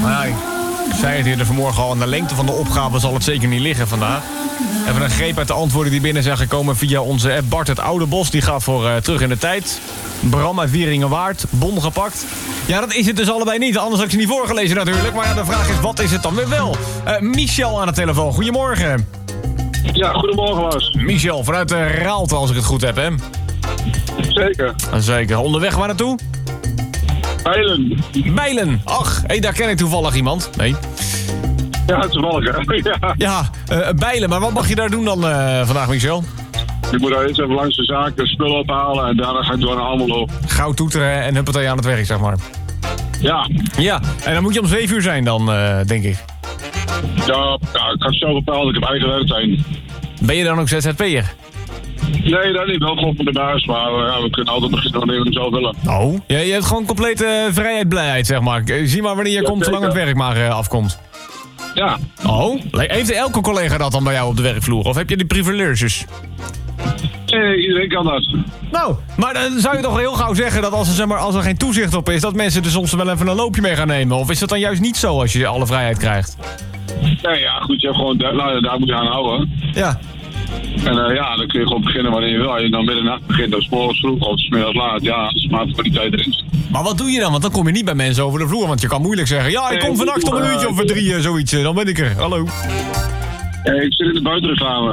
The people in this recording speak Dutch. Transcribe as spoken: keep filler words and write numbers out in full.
Nou ja, ik zei het eerder vanmorgen al, aan de lengte van de opgave zal het zeker niet liggen vandaag. Even een greep uit de antwoorden die binnen zijn gekomen via onze app. Bart het Oude Bos, die gaat voor uh, terug in de tijd. Bram uit Wieringenwaard, bon gepakt. Ja, dat is het dus allebei niet, anders had ik ze niet voorgelezen natuurlijk. Maar ja, de vraag is, wat is het dan weer wel? Uh, Michel aan de telefoon, goedemorgen. Ja, goedemorgen Lars. Michel, vanuit de Raalte, als ik het goed heb, hè? Zeker. Zeker. Onderweg waar naartoe? Bijlen. Bijlen. Ach, hey, daar ken ik toevallig iemand. Nee. Ja, toevallig hè. Ja. Ja, uh, Bijlen. Maar wat mag je daar doen dan uh, vandaag, Michel? Ik moet daar eerst even langs de zaak de spullen ophalen en daarna ga ik door naar Almelo. Gauw toeteren en huppatee aan het werk, zeg maar. Ja. Ja, en dan moet je om zeven uur zijn dan, uh, denk ik. Ja, ja, ik had zo bepaald, ik heb eigen werktuin. Ben je dan ook Z Z P'er? Nee, dat niet. Wel gewoon voor de baas, maar uh, ja, we kunnen altijd beginnen wanneer we het zelf willen. Oh. Ja, je hebt gewoon complete uh, vrijheid, blijheid, zeg maar. Zie maar wanneer je Ja, komt, zolang het werk maar uh, afkomt. Ja. Oh. Heeft elke collega dat dan bij jou op de werkvloer? Of heb je die privileges? Nee, iedereen kan dat. Nou, maar dan zou je toch heel gauw zeggen dat als er, zeg maar, als er geen toezicht op is, dat mensen er soms wel even een loopje mee gaan nemen? Of is dat dan juist niet zo als je alle vrijheid krijgt? Nee, ja, goed, je hebt gewoon, daar, daar moet je aan houden. Ja. En uh, ja, dan kun je gewoon beginnen wanneer je wil. Als je dan middernacht begint, of 's morgens vroeg of 's middags laat, ja, dat is maar voor die tijd erin. Maar wat doe je dan? Want dan kom je niet bij mensen over de vloer. Want je kan moeilijk zeggen, ja, ik kom vannacht om een uurtje of voor drie, zoiets. Dan ben ik er. Hallo. Hey, ik zit in de buitenreclame.